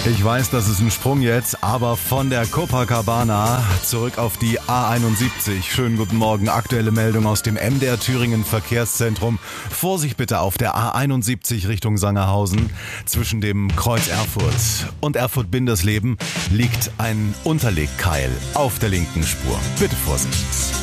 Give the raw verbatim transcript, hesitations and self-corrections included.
Ich weiß, das ist ein Sprung jetzt, aber von der Copacabana zurück auf die A einundsiebzig. Schönen guten Morgen, aktuelle Meldung aus dem M D R Thüringen Verkehrszentrum. Vorsicht bitte auf der A einundsiebzig Richtung Sangerhausen. Zwischen dem Kreuz Erfurt und Erfurt-Bindersleben liegt ein Unterlegkeil auf der linken Spur. Bitte Vorsicht.